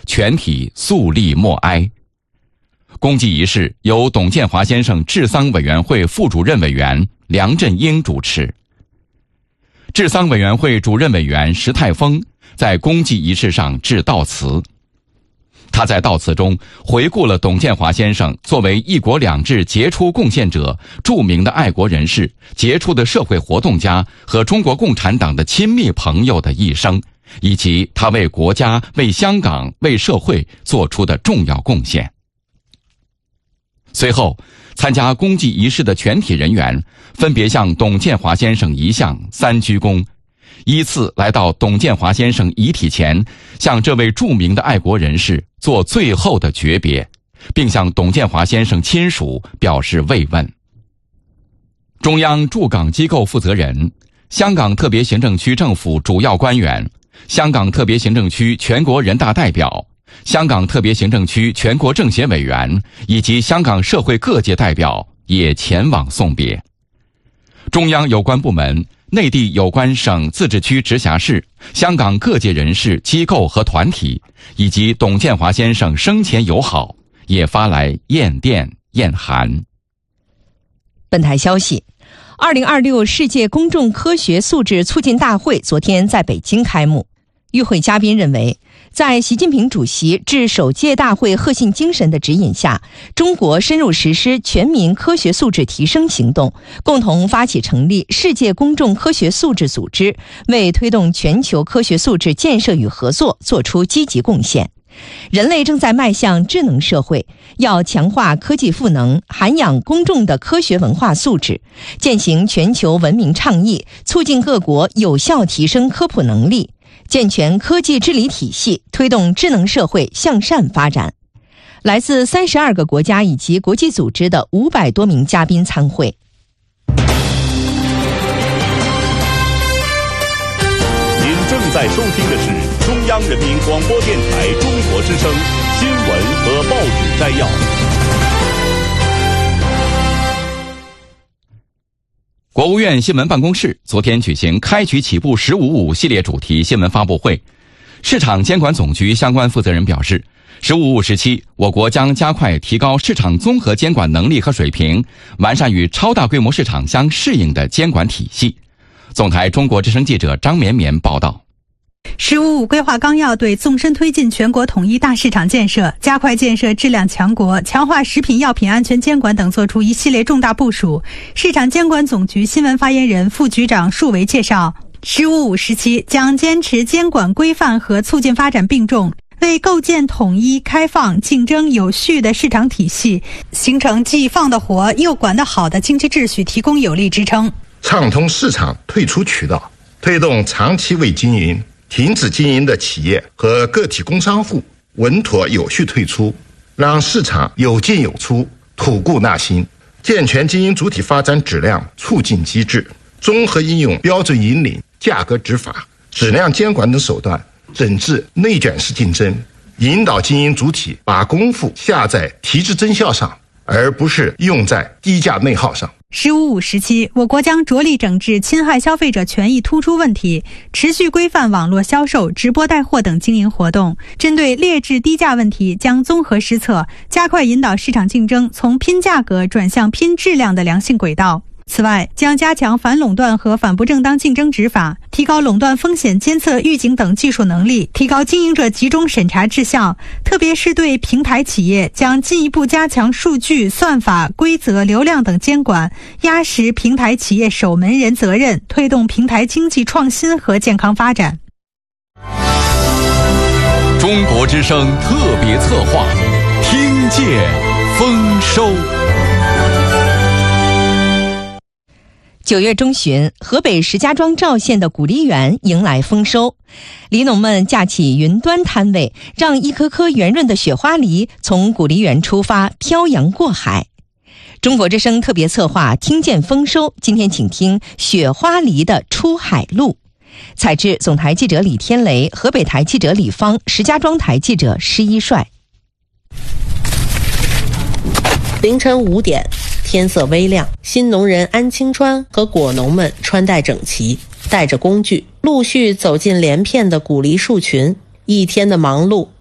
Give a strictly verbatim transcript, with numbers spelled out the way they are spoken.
全体肃立默哀。公祭仪式由董建华先生治丧委员会副主任委员梁振英主持。治丧委员会主任委员石泰峰在公祭仪式上致悼词。他在悼词中回顾了董建华先生作为一国两制杰出贡献者、著名的爱国人士、杰出的社会活动家和中国共产党的亲密朋友的一生，以及他为国家、为香港、为社会做出的重要贡献。随后，参加公祭仪式的全体人员分别向董建华先生遗像三鞠躬，依次来到董建华先生遗体前，向这位著名的爱国人士做最后的诀别，并向董建华先生亲属表示慰问。中央驻港机构负责人、香港特别行政区政府主要官员、香港特别行政区全国人大代表、香港特别行政区全国政协委员以及香港社会各界代表也前往送别。中央有关部门、内地有关省、自治区、直辖市、香港各界人士、机构和团体，以及董建华先生生前友好，也发来唁电、唁函。 本台消息，二零二六世界公众科学素质促进大会昨天在北京开幕。与会嘉宾认为，在习近平主席致首届大会贺信精神的指引下，中国深入实施全民科学素质提升行动，共同发起成立世界公众科学素质组织，为推动全球科学素质建设与合作做出积极贡献。人类正在迈向智能社会，要强化科技赋能，涵养公众的科学文化素质，践行全球文明倡议，促进各国有效提升科普能力，健全科技治理体系，推动智能社会向善发展。来自三十二个国家以及国际组织的五百多名嘉宾参会。 您正在收听的是中央人民广播电台中国之声新闻和报纸摘要。 国务院新闻办公室昨天举行开局起步十五五系列主题新闻发布会。市场监管总局相关负责人表示，十五五时期，我国将加快提高市场综合监管能力和水平，完善与超大规模市场相适应的监管体系。总台中国之声记者张绵绵报道。 十五五规划纲要对纵深推进全国统一大市场建设、加快建设质量强国、强化食品药品安全监管等作出一系列重大部署。市场监管总局新闻发言人、副局长束维介绍，十五五时期将坚持监管规范和促进发展并重，为构建统一、开放、竞争、有序的市场体系，形成既放得活又管得好的经济秩序提供有力支撑。 畅通市场退出渠道，推动长期未经营、停止经营的企业和个体工商户稳妥有序退出，让市场有进有出，吐故纳新，健全经营主体发展质量促进机制，综合应用标准引领、价格执法、质量监管等手段，整治内卷式竞争，引导经营主体把功夫下在提质增效上，而不是用在低价内耗上。 十五五时期，我国将着力整治侵害消费者权益突出问题，持续规范网络销售、直播带货等经营活动。针对劣质低价问题，将综合施策，加快引导市场竞争从拼价格转向拼质量的良性轨道。此外，将加强反垄断和反不正当竞争执法，提高垄断风险监测预警等技术能力，提高经营者集中审查质效。特别是对平台企业，将进一步加强数据、算法、规则、流量等监管，压实平台企业守门人责任，推动平台经济创新和健康发展。 中国之声特别策划，听见丰收。 九月中旬，河北石家庄赵县的谷梨园迎来丰收，梨农们架起云端摊位，让一颗颗圆润的雪花梨从谷梨园出发，漂洋过海。中国之声特别策划听见丰收，今天请听雪花梨的出海路。采制总台记者李天雷，河北台记者李芳，石家庄台记者施一帅。 凌晨五点，天色微亮，新农人安清川和果农们穿戴整齐，带着工具陆续走进连片的谷梨树群。一天的忙碌